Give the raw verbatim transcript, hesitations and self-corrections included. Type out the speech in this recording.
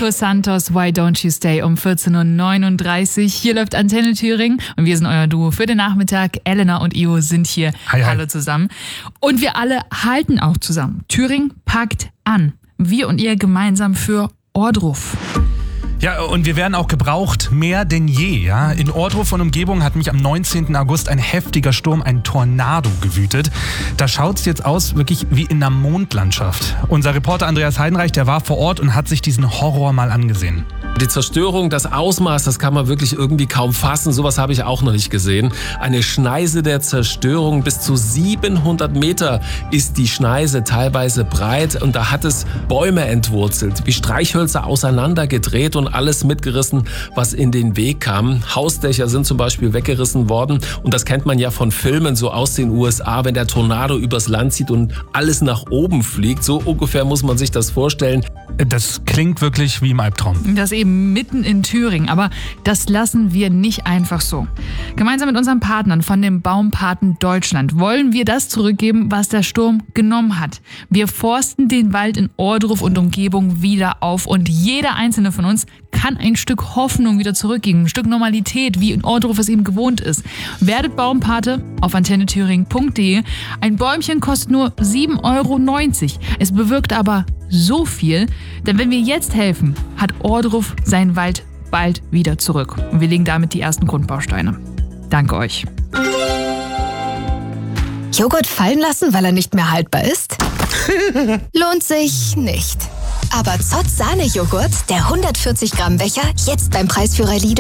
Nico Santos, Why Don't You Stay um vierzehn Uhr neununddreißig. Hier läuft Antenne Thüringen und wir sind euer Duo für den Nachmittag. Elena und Io sind hier. Hi, hi. Hallo zusammen. Und wir alle halten auch zusammen. Thüringen packt an. Wir und ihr gemeinsam für Ohrdruf. Ja, und wir werden auch gebraucht, mehr denn je. Ja? In Ohrdruf und Umgebung hat mich am neunzehnten August ein heftiger Sturm, ein Tornado gewütet. Da schaut's jetzt aus wirklich wie in einer Mondlandschaft. Unser Reporter Andreas Heidenreich, der war vor Ort und hat sich diesen Horror mal angesehen. Die Zerstörung, das Ausmaß, das kann man wirklich irgendwie kaum fassen. Sowas habe ich auch noch nicht gesehen. Eine Schneise der Zerstörung, bis zu siebenhundert Meter ist die Schneise teilweise breit. Und da hat es Bäume entwurzelt, wie Streichhölzer auseinandergedreht und alles mitgerissen, was in den Weg kam. Hausdächer sind zum Beispiel weggerissen worden. Und das kennt man ja von Filmen so aus den U S A, wenn der Tornado übers Land zieht und alles nach oben fliegt. So ungefähr muss man sich das vorstellen. Das klingt wirklich wie im Albtraum. Das eben mitten in Thüringen. Aber das lassen wir nicht einfach so. Gemeinsam mit unseren Partnern von dem Baumpaten Deutschland wollen wir das zurückgeben, was der Sturm genommen hat. Wir forsten den Wald in Ohrdruf und Umgebung wieder auf und jeder einzelne von uns kann ein Stück Hoffnung wieder zurückgeben, ein Stück Normalität, wie in Ohrdruf es eben gewohnt ist. Werdet Baumpate auf antenne thüringen punkt de. Ein Bäumchen kostet nur sieben Euro neunzig. Es bewirkt aber so viel, denn wenn wir jetzt helfen, hat Ohrdruf seinen Wald bald wieder zurück. Und wir legen damit die ersten Grundbausteine. Danke euch. Joghurt fallen lassen, weil er nicht mehr haltbar ist? Lohnt sich nicht. Aber Zott Sahnejoghurt, der hundertvierzig Gramm Becher, jetzt beim Preisführer Lidl